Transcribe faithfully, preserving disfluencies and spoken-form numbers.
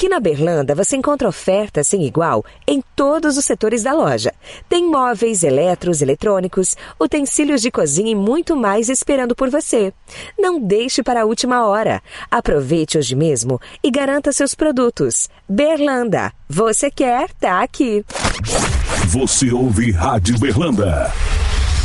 Aqui na Berlanda você encontra ofertas sem igual em todos os setores da loja. Tem móveis, eletros, eletrônicos, utensílios de cozinha e muito mais esperando por você. Não deixe para a última hora. Aproveite hoje mesmo e garanta seus produtos. Berlanda, você quer, tá aqui. Você ouve Rádio Berlanda.